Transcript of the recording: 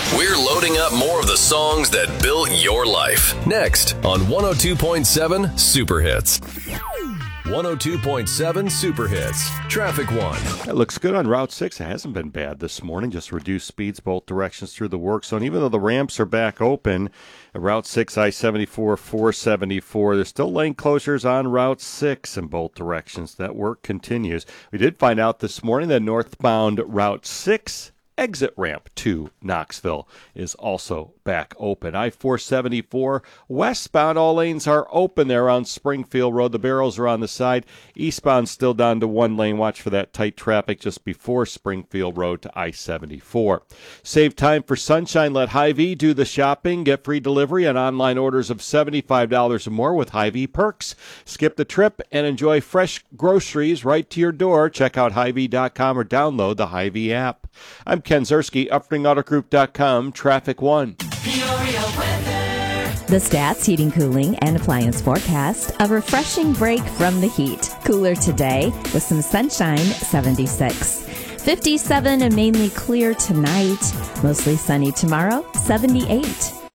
We're loading up more of the songs that built your life. Next on 102.7 Super Hits. 102.7 Super Hits. Traffic One. It looks good on Route 6. It hasn't been bad this morning. Just reduced speeds both directions through the work zone. Even though the ramps are back open, Route 6, I-74, 474, there's still lane closures on Route 6 in both directions. That work continues. We did find out this morning that northbound Route 6 exit ramp to Knoxville is also back open. I-474 westbound, all lanes are open there on Springfield Road. The barrels are on the side. Eastbound still down to one lane. Watch for that tight traffic just before Springfield Road to I-74. Save time for sunshine. Let Hy-Vee do the shopping. Get free delivery on online orders of $75 or more with Hy-Vee perks. Skip the trip and enjoy fresh groceries right to your door. Check out Hy-Vee.com or download the Hy-Vee app. I'm Ken Zerski, UpspringAutoGroup.com, Traffic One. The Stats Heating, Cooling, and Appliance forecast. A refreshing break from the heat. Cooler today with some sunshine, 76. 57 and mainly clear tonight. Mostly sunny tomorrow, 78.